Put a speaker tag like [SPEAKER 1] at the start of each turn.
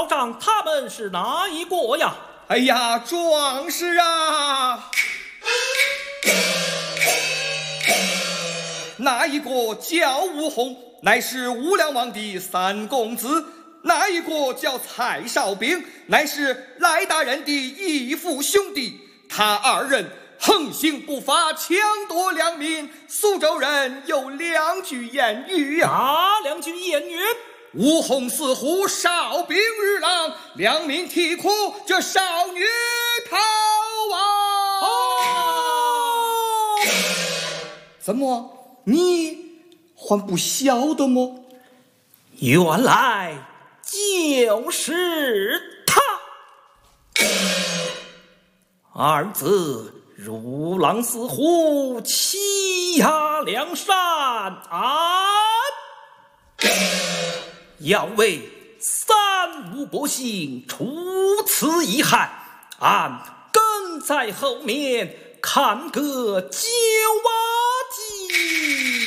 [SPEAKER 1] 老丈他们是哪一国呀？
[SPEAKER 2] 哎呀，壮士啊！那一个叫吴洪，乃是吴良王的三公子；那一个叫蔡少兵，乃是赖大人的义父兄弟。他二人横行不法，抢夺良民。苏州人有两句谚语呀。
[SPEAKER 1] 哪两句谚语？
[SPEAKER 2] 吴洪似虎，少兵日郎，良民啼哭，这少女逃亡。怎么，你还不晓得吗？
[SPEAKER 1] 原来就是他。二子如狼似虎，欺压梁山要为三无不幸，除此一害，俺跟在后面看个究完。